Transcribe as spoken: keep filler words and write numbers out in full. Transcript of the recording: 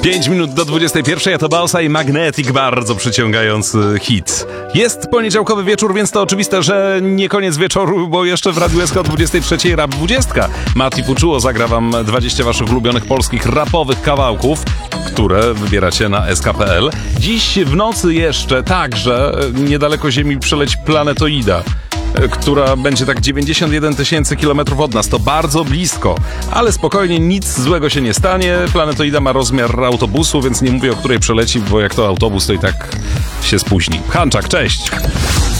pięć minut do dwudziestej pierwszej, a to Bausa i Magnetic, bardzo przyciągający hit. Jest poniedziałkowy wieczór, więc to oczywiste, że nie koniec wieczoru, bo jeszcze w Radiu S K o dwudziestej trzeciej Rap dwadzieścia. Mati Puczuło zagra wam dwadzieścia waszych ulubionych polskich rapowych kawałków, które wybieracie na S K kropka P L. Dziś w nocy jeszcze także niedaleko Ziemi przeleci planetoida, która będzie tak dziewięćdziesiąt jeden tysięcy kilometrów od nas. To bardzo blisko, ale spokojnie, nic złego się nie stanie. Planetoida ma rozmiar autobusu, więc nie mówię, o której przeleci, bo jak to autobus, to i tak się spóźni. Hanczak, cześć!